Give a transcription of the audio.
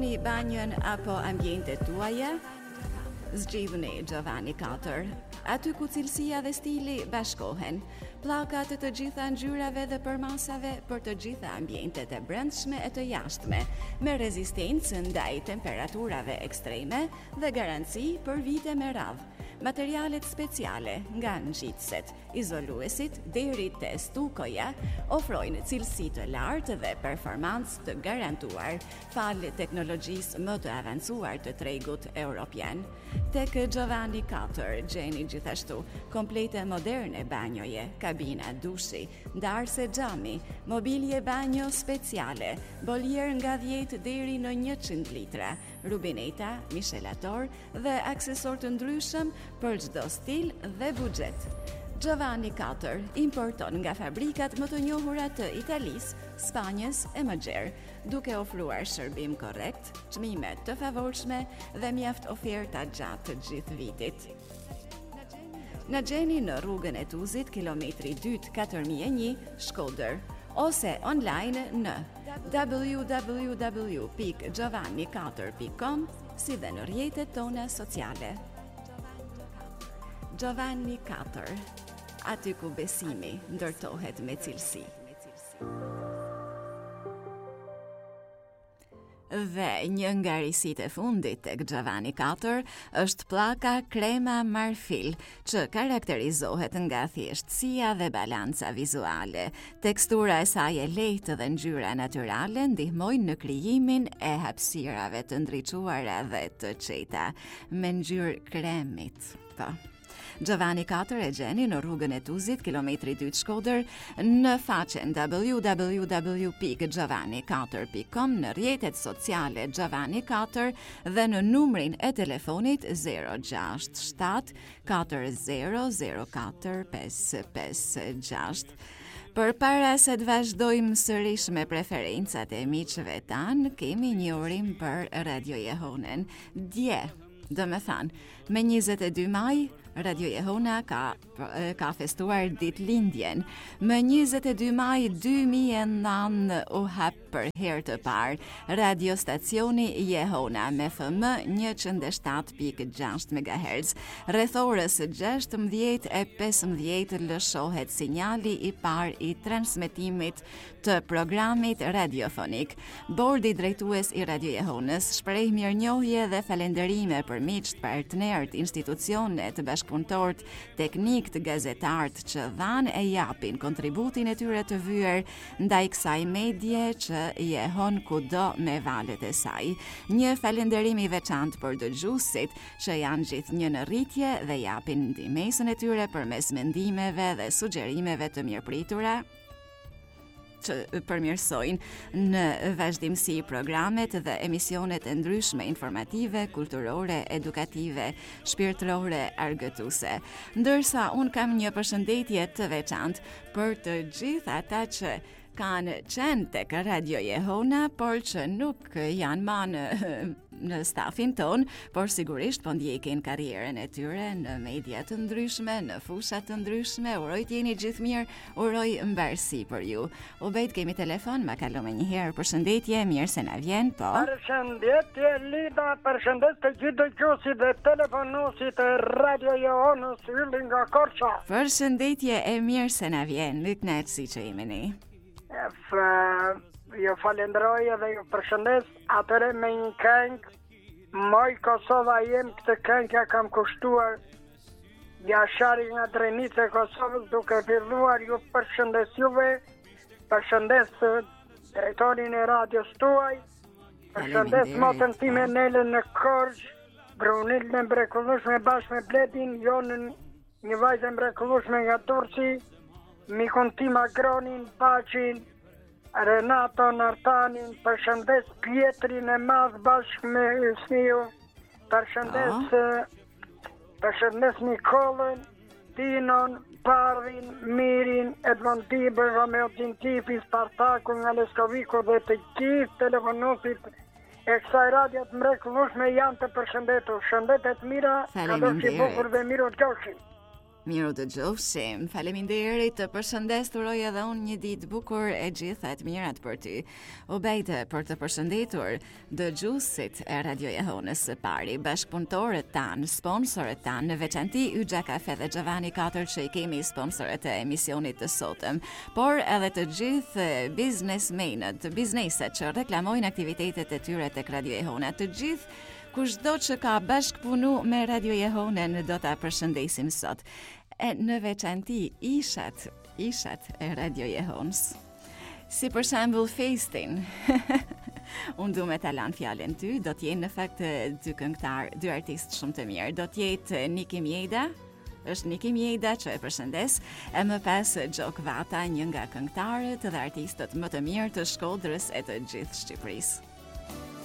Një banjën apo ambientet tuaja? Zgjidhni Giovanni 4. Aty ku cilësia dhe stili bashkohen, pllakat të gjitha ngjyrave dhe përmasave për të gjitha ambientet e brendshme e të jashtme, me rezistencë ndaj temperaturave ekstreme dhe garanci për vite me radhë. Materialet speciale, nga ngjitëset, izoluesit deri te stukoja, ofrojnë cilësi të lartë dhe performancë të garantuar, falë teknologjisë më të avancuar të tregut europian. Tek Giovanni 4 gjeni gjithashtu komplete moderne banjoje, kabina dushi, ndarse xhami, mobilje banjo speciale, boljer nga 10 deri në 100 litra, rubineta, mishelator dhe aksesor të ndryshëm për çdo stil dhe buxhet. Giovanni 4 importon nga fabrikat më të njohura të Italisë, Spanjës e më gjerë, duke ofruar shërbim korrekt, çmime të favorshme dhe mjaft oferta gjatë të gjithë vitit. Na gjeni në rrugën e Tuzit, kilometri 2 4001, Shkodër, ose online në www.giovanni4.com, si dhe në rrjetet tona sociale. Giovanni 4, aty ku besimi ndërtohet me cilësi. Dhe një nga risit e fundit tek Giovanni 4 është pllaka krema marfil, që karakterizohet nga thjeshtësia dhe balanca vizuale. Tekstura e saj e lehtë dhe ngjyra natyrale ndihmojnë në krijimin e hapësirave të ndriçuara dhe të qeta, me ngjyrë kremit. Giovanni 4 e gjeni në rrugën e Tuzit, kilometri 2 Shkodër, në faqen www.giovanni4.com, në rrjetet sociale Giovanni 4 dhe në numrin e telefonit 067 4004 556. Për para se të vazhdojmë sërish me preferencat e miqve tanë, kemi një urim për Radio Jehonen. Dje, do me thanë, me 22 maj, Radio Jehona ka festuar ditëlindjen. Më 22 maj 2009 u hap për herë të parë radiostacioni Jehona me FM 107.6 MHz. Rreth orës 16:15 lëshohet sinjali i parë i transmetimit të programit radiofonik. Bordi drejtues i Radio Jehonës shpreh mirënjohje dhe falënderime për miqt, partnerët, institucionet, bashkëpunëtorët, teknikët, gazetarët që dhanë e japin kontributin e tyre të vyer ndaj kësaj medie që jehon kudo me valët e saj. Një falënderim i veçantë për dëgjuesit që janë gjithnjë në rritje dhe japin ndihmësën e tyre përmes mendimeve dhe sugjerimeve të mirëpritura që përmirësojnë në vazhdimsi programet dhe emisionet e ndryshme informative, kulturore, edukative, shpirtërore, argëtuese. Ndërsa unë kam një përshëndetje të veçantë për të gjithë ata që kanë qenë tek Radio Jehona, por që nuk janë ma në stafin ton, por sigurisht po ndjekin karrierën e tyre në media të ndryshme, në fusha të ndryshme. Uroj të jeni gjithë mirë, uroj mbarësi për ju. Ubejt, kemi telefon, ma kalome një herë. Përshëndetje, mirë se na vjen, po. Përshëndetje, Lida, përshëndet të gjithë dëgjuesit dhe telefonuesit e Radio Jehonës, Ylli nga Korça. Përshëndetje, e mirë se na vjen, në kënaqësi që jemi. Ju falenderoj dhe ju përshëndes, atëre me një këngë, moj Kosova jem, këtë këngë ja kam kushtuar Jashari nga Drenica e Kosovës, duke filluar ju përshëndes juve, përshëndes drejtorin e radios tuaj, përshëndes motën time Nelen në Korçë, Brunil në mrekullueshme bashkë me Bledin, Jonën një vajzë mrekullueshme nga Turqi, mikun tim Agronin, Paqin, Renato Nartanin, përshëndes Pietrin e madh bashkë me Hysniu, përshëndes Nikolën, Tinon, Bardhin, Mirin, Edmond Dibër, Romeo Gjintifi, Spartaku nga Leskoviku dhe të gjithë telefonuesit e kësaj radio të mrekullueshme janë të përshëndetur. Shëndetet mira, kalofshi bukur dhe miru t'gjoshin. Miru dëgjofshim, faleminderit, të përshëndes të uroj edhe unë një ditë bukur e gjitha të mirat për ty. U bejtë për të përshëndetur dëgjuesit e Radio Jehonës së pari, bashkëpunëtorët tanë, sponsorët tanë, në veçanti Yxha Kafe dhe Gjavani 4 që i kemi sponsorët e emisionit të sotëm, por edhe të gjithë biznesmenët, bizneset që reklamojnë aktivitetet e tyre tek Radio Jehona, të gjithë kushdo që ka bashkëpunu me Radio Jehonen do ta përshëndesim sot. E në veçanti ishat e Radio Jehonës. Si për shembull Festin. Unë du me ta lanë fjalën ty, do t'jenë në fakt dy këngëtar, dy artistë shumë të mirë. Do t'jetë Niki Mjeda, është Niki Mjeda që e përshëndes, e më pas Gjok Vata, një nga këngëtarët dhe artistët më të mirë të Shkodrës e të gjithë Shqipërisë.